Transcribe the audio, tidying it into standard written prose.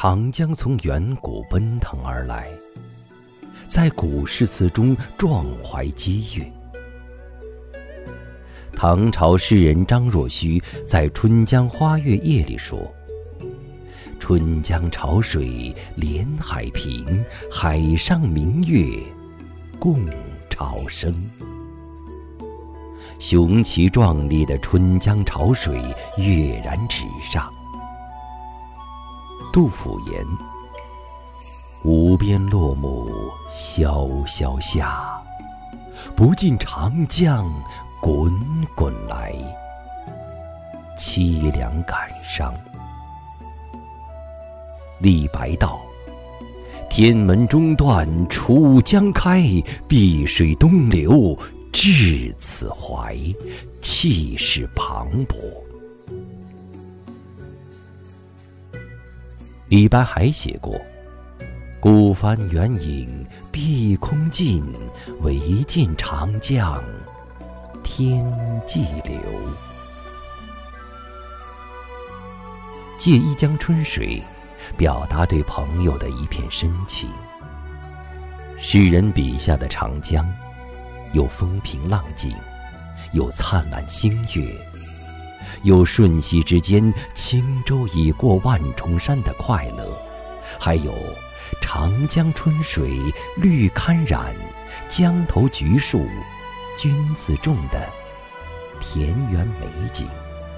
长江从远古奔腾而来，在古诗词中壮怀激越。唐朝诗人张若虚在《春江花月夜》里说：“春江潮水连海平，海上明月共潮生。”雄奇壮丽的春江潮水跃然纸上。杜甫言：“无边落木萧萧下，不尽长江滚滚来。”凄凉感伤。李白道：“天门中断楚江开，碧水东流至此怀。”气势磅礴。李白还写过：“孤帆远影碧空尽，唯见长江天际流。”借一江春水，表达对朋友的一片深情。诗人笔下的长江，有风平浪静，有灿烂星月，有瞬息之间轻舟已过万重山的快乐，还有长江春水绿堪染，江头橘树君自种的田园美景。